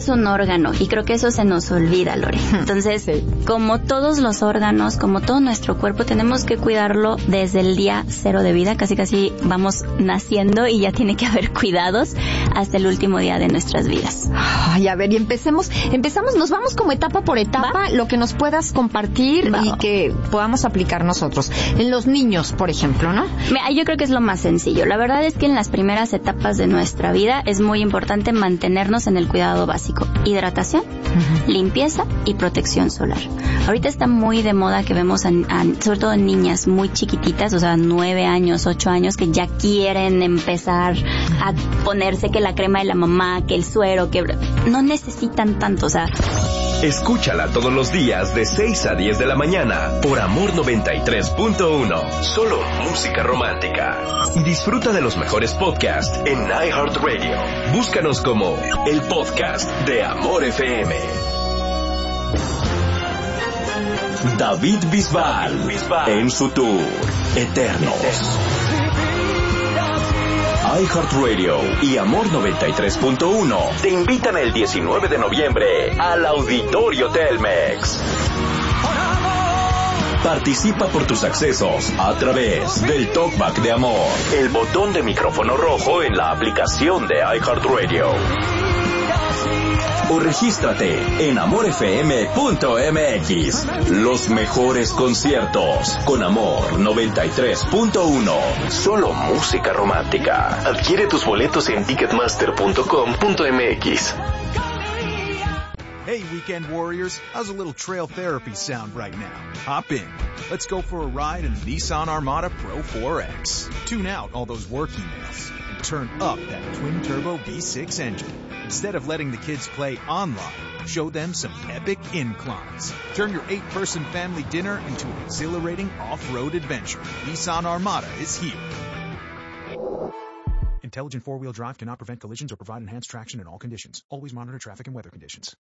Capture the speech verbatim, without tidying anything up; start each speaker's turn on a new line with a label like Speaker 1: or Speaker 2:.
Speaker 1: es un órgano y creo que eso se nos olvida, Lore. Entonces, sí. como todos los órganos, como todo nuestro cuerpo, tenemos que cuidarlo desde el día cero de vida, casi casi vamos naciendo y ya tiene que haber cuidados hasta el último día de nuestras vidas.
Speaker 2: Ay, a ver, y empecemos, empezamos, nos vamos como etapa por etapa, ¿va? Lo que nos puedas compartir Va. y que podamos aplicar nosotros. En los niños, por ejemplo, ¿no?
Speaker 1: Mira, yo creo que es lo más sencillo. La verdad es que en las primeras etapas de nuestra vida es muy importante mantenernos en el cuidado básico. Hidratación, uh-huh. limpieza y protección solar. Ahorita está muy de moda que vemos, a, a, sobre todo en niñas muy chiquititas, o sea, nueve años, ocho años, que ya quieren empezar a ponerse que la crema de la mamá, que el suero, que no necesitan tanto, o sea...
Speaker 3: Escúchala todos los días de seis a diez de la mañana por Amor noventa y tres punto uno. Solo música romántica. Y disfruta de los mejores podcasts en iHeartRadio. Búscanos como el podcast de Amor F M. David Bisbal, Bisbal en su tour Eternos. iHeartRadio y Amor noventa y tres punto uno te invitan el diecinueve de noviembre al Auditorio Telmex. Participa por tus accesos a través del Talkback de Amor, el botón de micrófono rojo en la aplicación de iHeartRadio. O regístrate en amor f m punto m x. Los mejores conciertos con Amor noventa y tres punto uno. Solo música romántica. Adquiere tus boletos en ticketmaster punto com punto m x.
Speaker 4: Hey, Weekend Warriors, how's a little trail therapy sound right now? Hop in. Let's go for a ride in the Nissan Armada Pro four X. Tune out all those work emails and turn up that twin-turbo V six engine. Instead of letting the kids play online, show them some epic inclines. Turn your eight-person family dinner into an exhilarating off-road adventure. Nissan Armada is here. Intelligent four-wheel drive cannot prevent collisions or provide enhanced traction in all conditions. Always monitor traffic and weather conditions.